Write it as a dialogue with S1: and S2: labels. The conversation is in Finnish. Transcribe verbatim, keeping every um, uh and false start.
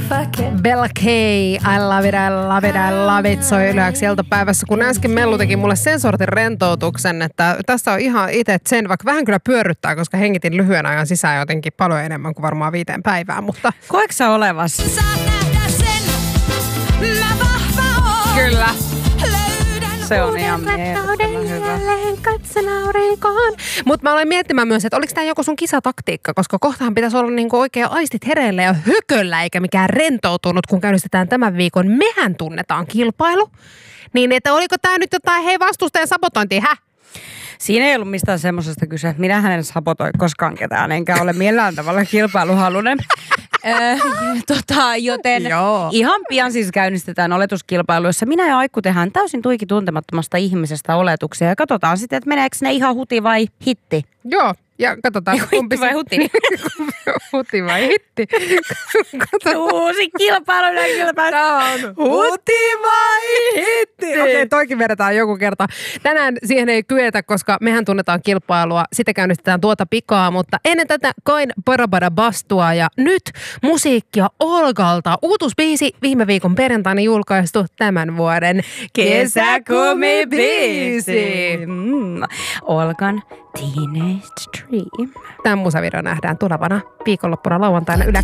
S1: Bella K, I love it, I love it, I love it, soi yleäksi iltapäivässä, kun äsken Mellu teki mulle sen sortin rentoutuksen, että tässä on ihan itse sen, vaikka vähän kyllä pyörryttää, koska hengitin lyhyen ajan sisään jotenkin paljon enemmän kuin varmaan viiteen päivään, mutta...
S2: Koetko sä olevas?
S3: Saat nähdä sen, mä vahva oon.
S2: Kyllä. Se on ihan mielettömän hyvä.
S1: Mutta mä olen miettimään myös, että oliko tämä joku sun kisataktiikka, koska kohtahan pitäisi olla niinku oikein aistit hereillä ja hököllä, eikä mikään rentoutunut, kun käynnistetään tämän viikon Mehän tunnetaan kilpailu. Niin, että oliko tämä nyt jotain hei vastustajan sabotointia, hä?
S2: Siinä ei ollut mistään semmoisesta kyse. Minähän en sabotoi koskaan ketään, enkä ole millään tavalla kilpailuhalunen. Öö, tota, joten
S1: Joo.
S2: ihan pian siis käynnistetään oletuskilpailu, jossa minä ja Aikku tehdään täysin tuiki tuntemattomasta ihmisestä oletuksia. Ja katsotaan sitten, että meneekö ne ihan huti vai hitti.
S1: Joo, ja katsotaan.
S2: Hitti vai huti?
S1: Huti vai hitti?
S2: Uusi kilpailu.
S1: Tämä on huti vai hitti? Okei, okay, toikin vedetään joku kerta. Tänään siihen ei kyetä, koska mehän tunnetaan kilpailua. Sitä käynnistetään tuota pikaa, mutta ennen tätä Koin Barabara Bastua ja nyt musiikkia Olgalta. Uutuusbiisi viime viikon perjantaina julkaistu tämän vuoden kesäkumibiisi.
S2: Mm. Olgan Teenage Dream.
S1: Tämä musavideo nähdään tulevana viikonloppuna lauantaina Yle